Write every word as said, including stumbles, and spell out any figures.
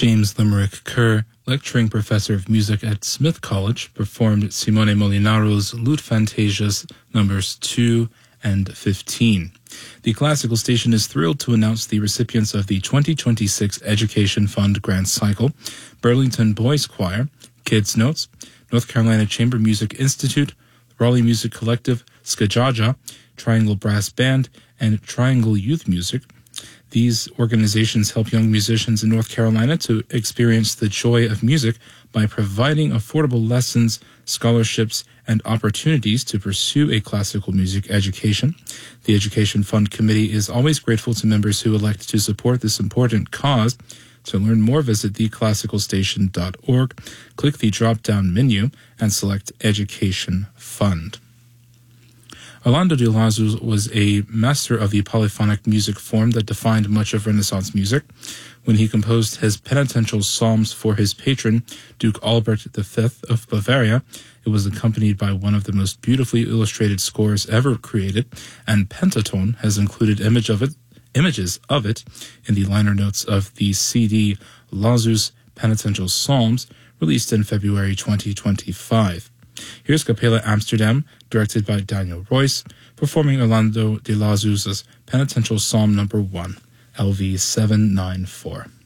James Limerick Kerr, lecturing professor of music at Smith College, performed Simone Molinaro's Lute Fantasias numbers two and fifteen. The Classical Station is thrilled to announce the recipients of the twenty twenty-six Education Fund Grant Cycle: Burlington Boys Choir, Kids Notes, North Carolina Chamber Music Institute, Raleigh Music Collective, Skajaja, Triangle Brass Band, and Triangle Youth Music. These organizations help young musicians in North Carolina to experience the joy of music by providing affordable lessons, scholarships, and opportunities to pursue a classical music education. The Education Fund Committee is always grateful to members who elect to support this important cause. To learn more, visit the classical station dot org, click the drop-down menu, and select Education Fund. Orlando de Lazo was a master of the polyphonic music form that defined much of Renaissance music. When he composed his penitential psalms for his patron, Duke Albert the Fifth of Bavaria, it was accompanied by one of the most beautifully illustrated scores ever created, and Pentatone has included image of it, images of it in the liner notes of the C D Lazo's Penitential Psalms, released in February twenty twenty-five. Here's Capella Amsterdam, directed by Daniel Royce, performing Orlando de Lazo's Penitential Psalm number one, L V seven ninety-four.